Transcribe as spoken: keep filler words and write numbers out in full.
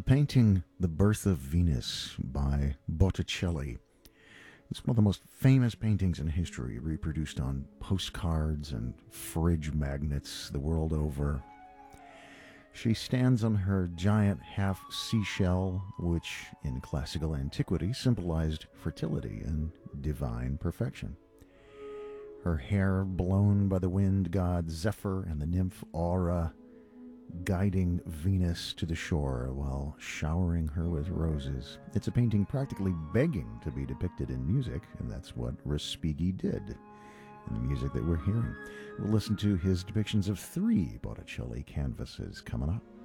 painting The Birth of Venus by Botticelli. It's one of the most famous paintings in history, reproduced on postcards and fridge magnets the world over. She stands on her giant half seashell, which in classical antiquity symbolized fertility and divine perfection. Her hair blown by the wind god Zephyr and the nymph Aura, guiding Venus to the shore while showering her with roses. It's a painting practically begging to be depicted in music, and that's what Respighi did in the music that we're hearing. We'll listen to his depictions of three Botticelli canvases coming up.